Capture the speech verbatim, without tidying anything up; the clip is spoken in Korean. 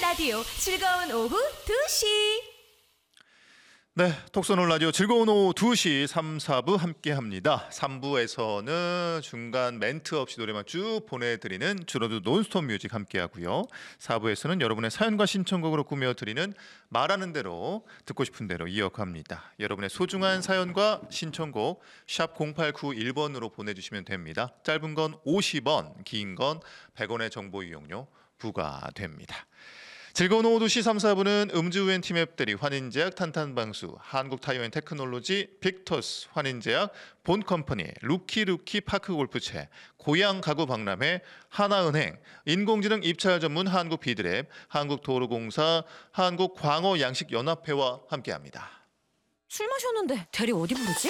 라디오 즐거운 오후 두 시. 네, 톡쏘는 라디오 즐거운 오후 두 시 삼, 사 부 함께합니다. 삼 부에서는 중간 멘트 없이 노래만 쭉 보내드리는 줄어도 논스톱 뮤직 함께하고요. 사 부에서는 여러분의 사연과 신청곡으로 꾸며드리는 말하는 대로 듣고 싶은 대로 이어갑니다. 여러분의 소중한 사연과 신청곡 샵 공팔구일 번으로 보내주시면 됩니다. 짧은 건 오십 원, 긴 건 백 원의 정보 이용료 부과됩니다. 즐거운 오후 두 시 삼, 사 부는 음주우엔 팀앱들이 환인제약 탄탄방수, 한국타이어앤테크놀로지, 빅토스, 환인제약, 본컴퍼니, 루키루키 파크골프채, 고양가구박람회, 하나은행, 인공지능 입찰 전문 한국비드랩, 한국도로공사, 한국광어양식연합회와 함께합니다. 술 마셨는데 대리 어디 부르지?